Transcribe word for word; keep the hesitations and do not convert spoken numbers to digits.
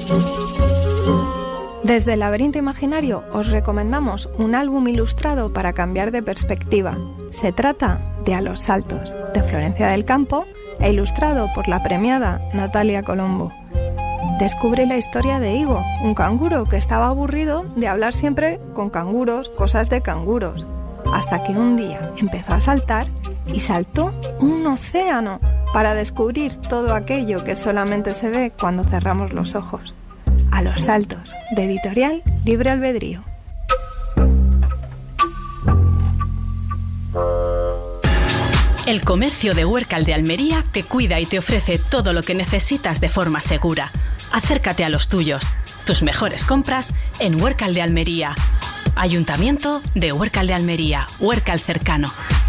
Desde el Laberinto Imaginario os recomendamos un álbum ilustrado para cambiar de perspectiva. Se trata de A los Saltos, de Florencia del Campo, e ilustrado por la premiada Natalia Colombo. Descubre la historia de Igo, un canguro que estaba aburrido de hablar siempre con canguros, cosas de canguros, hasta que un día empezó a saltar y saltó un océano para descubrir todo aquello que solamente se ve cuando cerramos los ojos. A los Saltos, de Editorial Libre Albedrío. El comercio de Huércal de Almería te cuida y te ofrece todo lo que necesitas de forma segura. Acércate a los tuyos. Tus mejores compras en Huércal de Almería. Ayuntamiento de Huércal de Almería. Huércal cercano.